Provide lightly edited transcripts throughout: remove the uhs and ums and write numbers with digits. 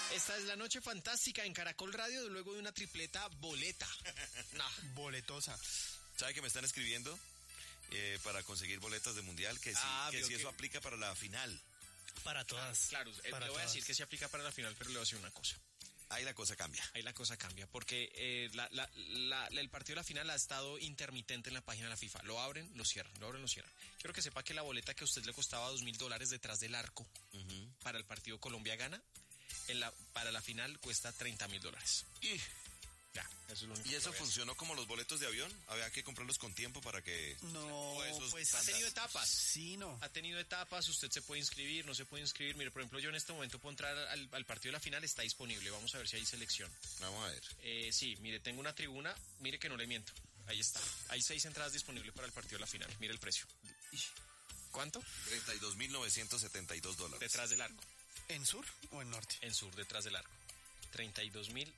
Esta es la noche fantástica en Caracol Radio luego de una tripleta boleta. Nah. Boletosa. ¿Sabe que me están escribiendo para conseguir boletas de mundial? Que si eso aplica para la final. Para todas. Claro, le voy a decir que se aplica para la final, pero le voy a decir una cosa. Ahí la cosa cambia. Porque el partido de la final ha estado intermitente en la página de la FIFA. Lo abren, lo cierran. Quiero que sepa que la boleta que a usted le costaba $2,000 detrás del arco para el partido Colombia-Gana, para la final cuesta $30,000. Ya, eso es lo único. ¿Y eso funcionó como los boletos de avión? ¿Había que comprarlos con tiempo para que...? No, pues... Ha tenido etapas. Sí, no. Ha tenido etapas, usted se puede inscribir, no se puede inscribir. Mire, por ejemplo, yo en este momento puedo entrar al partido de la final, está disponible. Vamos a ver si hay selección. Vamos a ver. Sí, mire, tengo una tribuna, mire que no le miento. Ahí está. Hay 6 entradas disponibles para el partido de la final. Mire el precio. ¿Cuánto? $32,972. Detrás del arco. ¿En sur o en norte? En sur, detrás del arco. $32,000.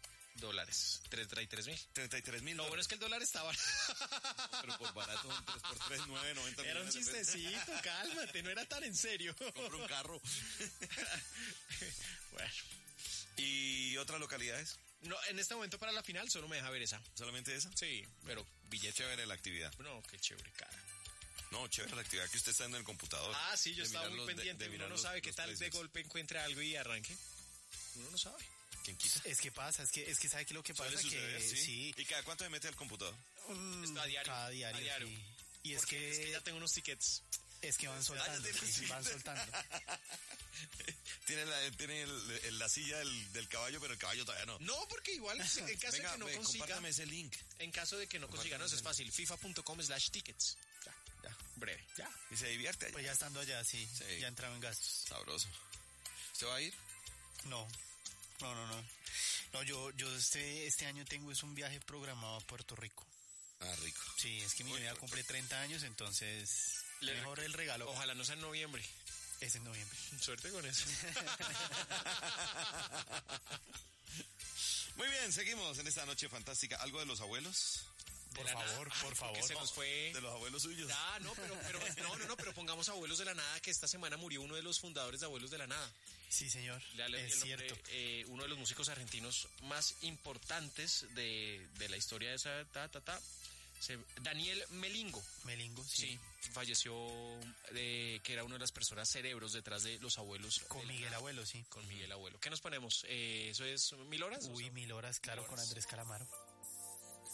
$33,000. Lo bueno es que el dólar estaba. Pero por barato, un 3x3, 9.90. Era un chistecito, cálmate, no era tan en serio. Compro un carro. Bueno. ¿Y otras localidades? No, en este momento para la final solo me deja ver esa. ¿Solamente esa? Sí, pero billete. Chévere la actividad. No, qué chévere, cara. No, chévere la actividad que usted está en el computador. Ah, sí, yo estaba muy pendiente. Uno no sabe qué tal precios. de golpe encuentre algo y arranque. Uno no sabe. ¿Quién quita? Es que pasa, es que sabe que lo que pasa Suele suceder, que sí. ¿Y cada cuánto se mete al computador? Está a diario. Cada diario. Sí. Y es que ya tengo unos tickets. Es que van soltando, van soltando. Tiene la silla del caballo, pero el caballo todavía no. No, porque igual en caso de que no consiga. Compártame ese link. En caso de que no consiga, no, eso es fácil. FIFA.com/tickets. Ya. Breve. Ya. Y se divierte allá. Pues ya estando allá, sí. Ya entraba en gastos. Sabroso. ¿Usted va a ir? No, yo este año tengo un viaje programado a Puerto Rico. Ah, rico. Sí, es que mi novia cumple 30 años, entonces mejor el regalo. Ojalá no sea en noviembre. Es en noviembre. Suerte con eso. Muy bien, seguimos en esta noche fantástica. ¿Algo de los abuelos? Por favor. Se nos fue. De los abuelos suyos. Ah, no, pero pongamos Abuelos de la Nada, que esta semana murió uno de los fundadores de Abuelos de la Nada. Sí, señor. Es cierto. Uno de los músicos argentinos más importantes de la historia de esa Daniel Melingo. Melingo, sí. Sí, falleció que era una de las personas cerebros detrás de los abuelos. Con Miguel Abuelo, sí. Con Miguel Abuelo. ¿Qué nos ponemos? ¿Eso es 1000 horas? Uy, 1000 horas, claro, con Andrés Calamaro.